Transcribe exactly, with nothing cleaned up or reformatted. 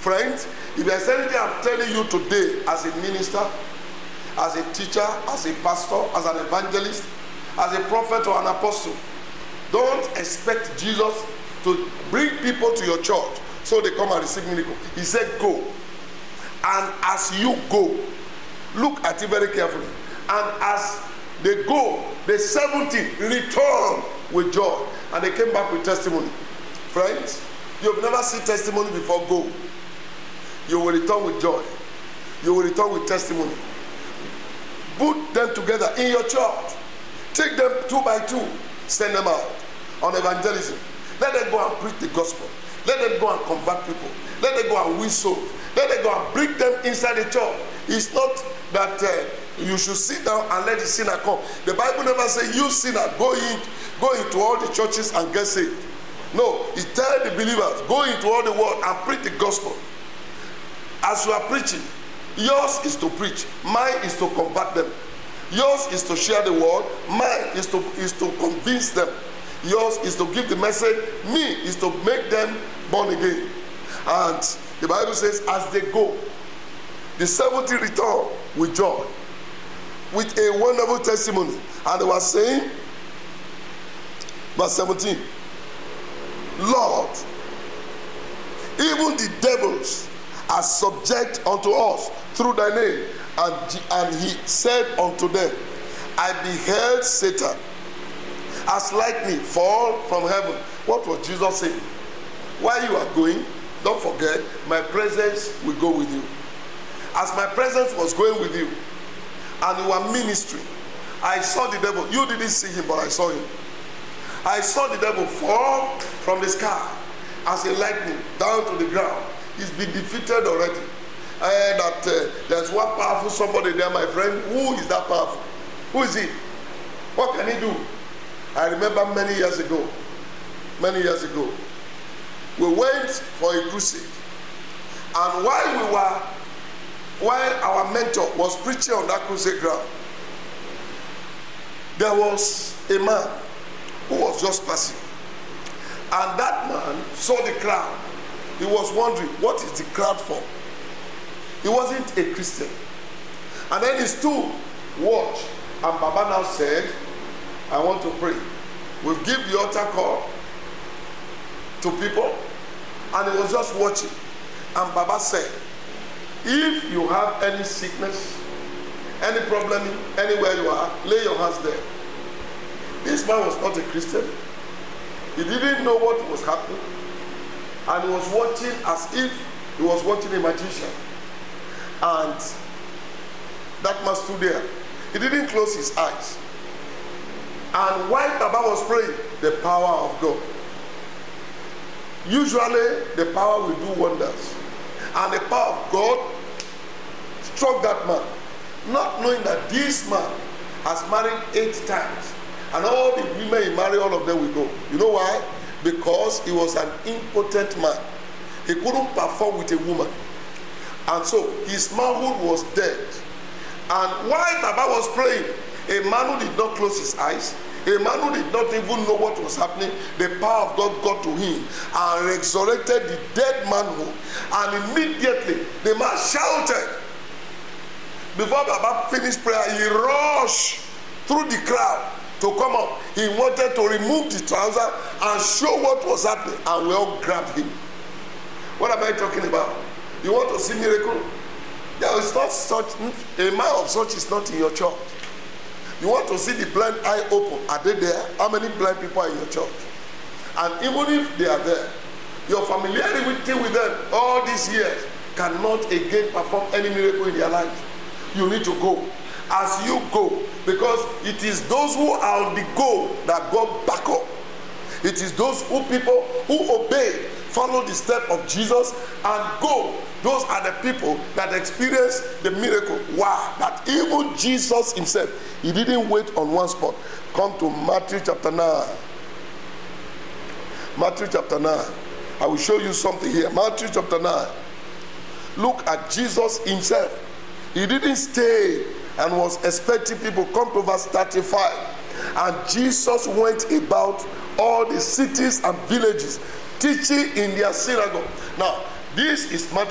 Friends, if there's anything I'm telling you today as a minister, as a teacher, as a pastor, as an evangelist, as a prophet or an apostle, don't expect Jesus to bring people to your church so they come and receive miracle. He said go. And as you go, look at it very carefully. And as they go, the seventy return with joy. And they came back with testimony. Friends, you've never seen testimony before go. You will return with joy. You will return with testimony. Put them together in your church. Take them two by two. Send them out on evangelism. Let them go and preach the gospel. Let them go and convert people. Let them go and win souls. Let them go and bring them inside the church. It's not that uh, you should sit down and let the sinner come. The Bible never says you sinner go in, go into all the churches and get saved. No, it tells the believers go into all the world and preach the gospel. As you are preaching, yours is to preach. Mine is to convert them. Yours is to share the word. Mine is to is to convince them. Yours is to give the message. Me is to make them born again. And the Bible says, as they go, the seventy return with joy, with a wonderful testimony. And they were saying, verse seventeen, Lord, even the devils are subject unto us through thy name. And, and he said unto them, I beheld Satan as lightning fall from heaven. What was Jesus saying? While you are going, don't forget, my presence will go with you. As my presence was going with you, and you were ministering, I saw the devil. You didn't see him, but I saw him. I saw the devil fall from the sky as a lightning down to the ground. He's been defeated already. And that uh, there's one powerful somebody there, my friend. Who is that powerful? Who is he? What can he do? I remember many years ago, many years ago, we went for a crusade. And while we were, while our mentor was preaching on that crusade ground, there was a man who was just passing. And that man saw the crowd. He was wondering, what is the crowd for? He wasn't a Christian. And then he stood, watched, and Baba now said, I want to pray. We'll give the altar call to people. And he was just watching. And Baba said, if you have any sickness, any problem, anywhere you are, lay your hands there. This man was not a Christian. He didn't know what was happening. And he was watching as if he was watching a magician. And that man stood there. He didn't close his eyes. And while Baba was praying, the power of God. Usually, the power will do wonders. And the power of God struck that man. Not knowing that this man has married eight times. And all the women he married, all of them will go. You know why? Because he was an impotent man. He couldn't perform with a woman. And so his manhood was dead. And while Baba was praying, a man who did not close his eyes, a man who did not even know what was happening, the power of God got to him and resurrected the dead manhood. And immediately the man shouted. Before Baba finished prayer, he rushed through the crowd to come up. He wanted to remove the trouser and show what was happening, and we all grabbed him. What am I talking about? You want to see miracle? There is not such, a man of such is not in your church. You want to see the blind eye open? Are they there? How many blind people are in your church? And even if they are there, your familiarity with them all these years cannot again perform any miracle in their life. You need to go. As you go, because it is those who are on the go that go back up. It is those who people who obey, follow the step of Jesus and go. Those are the people that experience the miracle. Why? That even Jesus himself, he didn't wait on one spot. Come to Matthew chapter nine. Matthew chapter nine. I will show you something here. Matthew chapter nine. Look at Jesus himself. He didn't stay and was expecting people. Come to verse thirty-five. And Jesus went about all the cities and villages, teaching in their synagogue. Now, this is Matthew